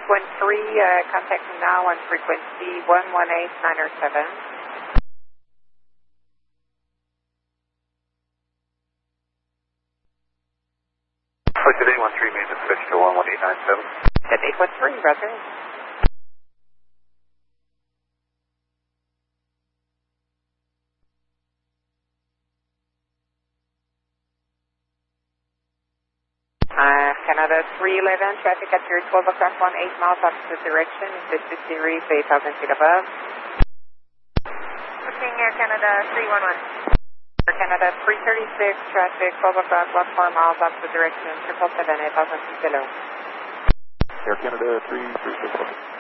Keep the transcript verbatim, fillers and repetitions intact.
one three, uh, contacting now on frequency one one eight nine zero seven. For today, one three, means switch to one one eight nine seven. At eight one three, roger. Uh, Canada three eleven, traffic at your twelve o'clock, one eight miles opposite direction, fifty series, eight thousand feet above. Pushing Air Canada three one one. Air Canada three thirty-six, traffic, twelve o'clock, one four miles opposite direction, triple seven, eight thousand feet below. Air Canada three three six.